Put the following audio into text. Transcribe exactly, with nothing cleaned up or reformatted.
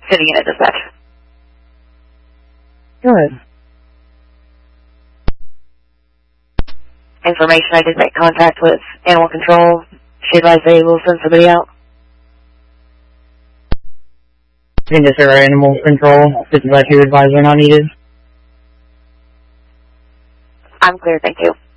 City Unit Dispatch. Go ahead. Information, I did make contact with Animal Control. She advised they will send somebody out. And just our Animal Control, dispatch you advise are not needed. I'm clear, thank you.